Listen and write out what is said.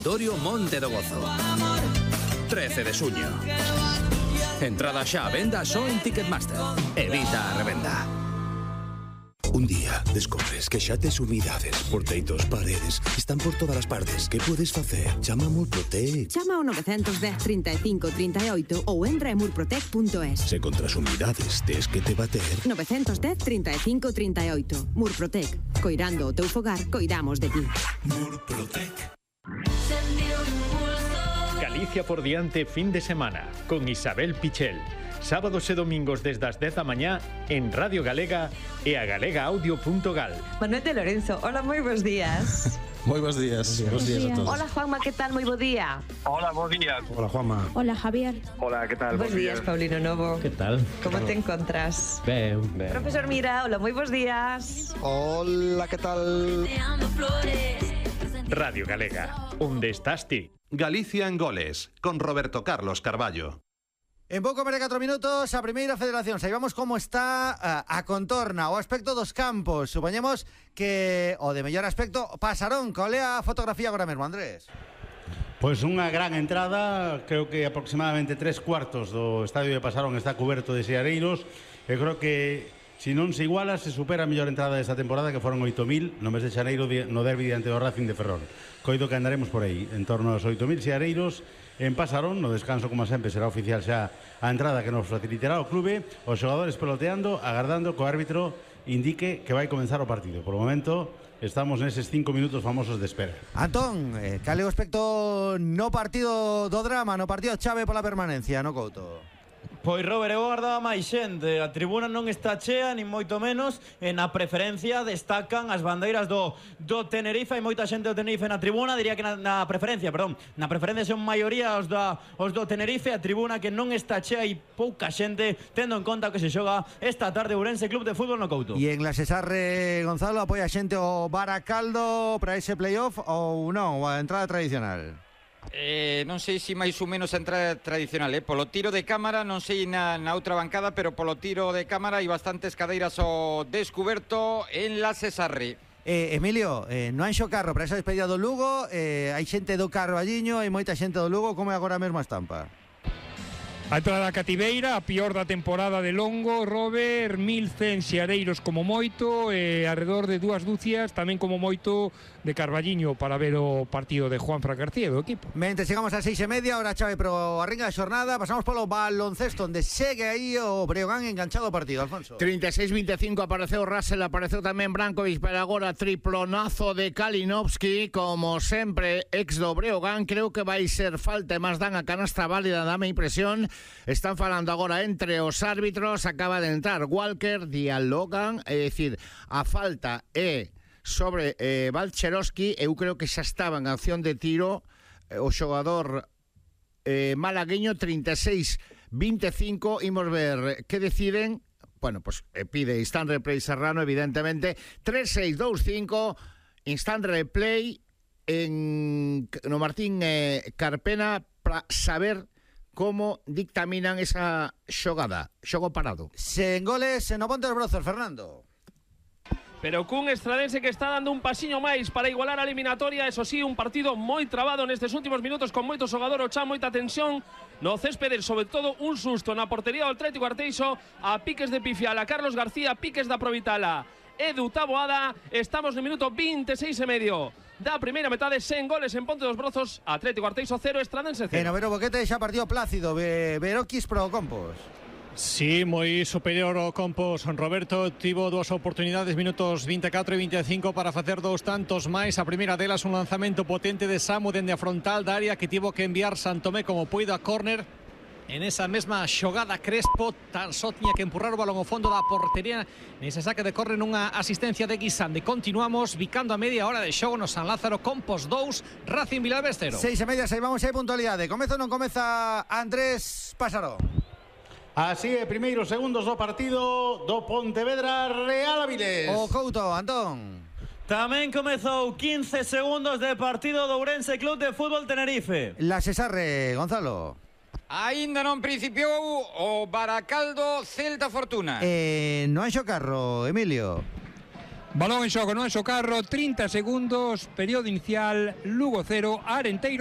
Dorio Monte do Gozo. 13 de xuño. Entrada xa a venda só en Ticketmaster. Evita a revenda. Un día descubres que xa tes humidades por teitos, paredes, están por todas as partes. Que podes facer? Chama a Murprotec. Chama ao 910 35 38 ou entra en murprotec.es. Se contra as humidades tes que te bater. 910 35 38. Murprotec. Coirando o teu fogar, coidamos de ti. Murprotec. Galicia por diante fin de semana con Isabel Pichel. Sábados e domingos desde as 10 da mañá en Radio Galega e a galegaaudio.gal. Manuel de Lorenzo, hola, moi bons días. Moi bons días. Bons días a todos. Hola, Juanma, que tal? Moi bo día. Hola, bons días. Hola, Juanma. Hola, Javier. Hola, que tal? Bons días, Paulino Novo. Que tal? Como te encontras? Ben. Profesor Mira, hola, moi bons días. Hola, que tal? Radio Galega, onde estás ti? Galicia en goles, con Roberto Carlos Carballo. En pouco máis de 4 minutos, a primeira federación. Saibamos como está a contorna, o aspecto dos campos. Supoñemos que o de mellor aspecto, Pasarón. Cal é a fotografía agora mesmo, Andrés? Pois unha gran entrada, creo que aproximadamente 3/4 do estadio de Pasarón está coberto de seareiros, e creo que se non se iguala, se supera a mellor entrada desta temporada, que foron 8.000 no mes de xaneiro no derbi diante do Racing de Ferrol. Coido que andaremos por aí, en torno aos 8.000 seareiros en Pasarón. No descanso, como sempre, será oficial xa a entrada que nos facilitará o clube, os xogadores peloteando, agardando que o árbitro indique que vai comenzar o partido. Por o momento, estamos neses 5 minutos famosos de espera. Antón, cal é o aspecto no partido do drama, no partido chave pola permanencia, no Couto? Pois, Robert, eu agardaba máis xente. A tribuna non está chea, nin moito menos. Na preferencia destacan as bandeiras do Tenerife. Hai moita xente do Tenerife na tribuna. Diría que na preferencia, perdón. Na preferencia son maioría os do Tenerife. A tribuna que non está chea e pouca xente, tendo en conta que se xoga esta tarde Ourense Club de Fútbol no Couto. E en la Cesarre, Gonzalo, apoia xente o Baracaldo para ese playoff ou non, a entrada tradicional? Non sei se máis ou menos a entrada tradicional, polo tiro de cámara, non sei na outra bancada, pero polo tiro de cámara hai bastantes cadeiras ao descuberto en la Cesarre. Emilio, no Anxo Carro para esa despedida do Lugo, hai xente do Carballiño, hai moita xente do Lugo. Como é agora mesmo a estampa? A entrada cativeira, a pior da temporada de longo, Robert, 1.100 xeareiros como moito, alrededor de 2 dúcias, tamén como moito de Carballiño para ver o partido de Juanfran García do equipo. Mentre chegamos ás 6:30, hora chave pro arrinca da xornada, pasamos polo baloncesto, onde segue aí o Breogán enganchado ao partido, Alfonso. 36-25 apareceu Russell, apareceu tamén Brankovic, pero agora triplonazo de Kalinowski, como sempre, ex do Breogán. Creo que vai ser falta e máis dan a canastra válida, dame impresión. Están falando agora entre os árbitros, acaba de entrar Walker, dialogan, é dicir, a falta é sobre Valcherovski. Eu creo que xa estaba en acción de tiro o xogador malagueño. 36-25, imos ver que deciden. Bueno, pues pide instant replay Serrano, evidentemente. 3-6-2-5, instant replay no Martín Carpena, para saber como dictaminan esa xogada, xogo parado. Sen goles, no Ponte dos Brozos, Fernando. Pero cun estradense que está dando un pasiño máis para igualar a eliminatoria. Eso sí, un partido moi trabado nestes últimos minutos, con moito xogador o chan, moita tensión no céspede, sobre todo un susto na portería do Atlético Arteixo, a piques de Pifial, a Carlos García, piques da Provitala, Edu Taboada. Estamos no minuto 26,5 da primeira metade, sen goles en Ponte dos Brozos. Atlético Arteixo 0, Estradense 0. No Vero Boquete xa partido plácido, Veroquis pro Compos. Sí, moi superior ao Compos. Roberto tivo 2 oportunidades, minutos 24 e 25, para facer 2 tantos máis. A primeira delas un lanzamento potente de Samu dende a frontal da área, que tivo que enviar Santomé como puido a córner. En esa mesma xogada, Crespo tan só tiña que empurrar o balón ao fondo da portería nese saque de córner, nunha asistencia de Guisande. Continuamos bicando a media hora de xogo no San Lázaro. Compos 2, Racing Vilalbés 0. 6:30, saibamos se hai puntualidade. Comeza ou non comeza Andrés Pasarón? Así é, primeiros segundos do partido do Pontevedra Real Avilés. O Couto, Antón. Tamén comezou 15 segundos de partido do Ourense Club de Fútbol Tenerife. La Cesarre, Gonzalo. Aínda non principiou o Baracaldo Celta Fortuna. No Anxo Carro, Emilio. Balón en xogo, non en Socarro, 30 segundos, período inicial, Lugo 0, Arenteiro